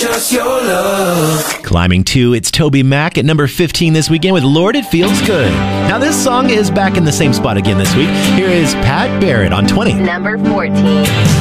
just your love. Climbing 2, it's Toby Mac at number 15 this weekend with Lord, It Feels Good. Now this song is back in the same spot again this week. Here is Pat Barrett on 20. Number 14.